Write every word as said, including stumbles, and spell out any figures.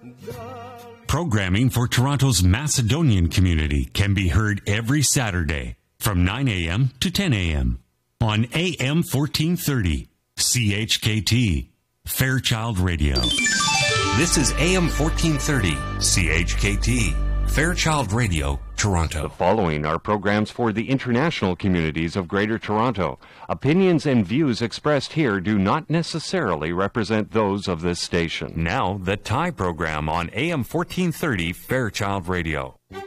Programming for Toronto's Macedonian community can be heard every Saturday from nine a.m. to ten a.m. on A M fourteen thirty, C H K T, Fairchild Radio. This is A M fourteen thirty, C H K T, Fairchild Radio, Toronto. The following are programs for the international communities of Greater Toronto. Opinions and views expressed here do not necessarily represent those of this station. Now, the Thai program on A M fourteen thirty, Fairchild Radio.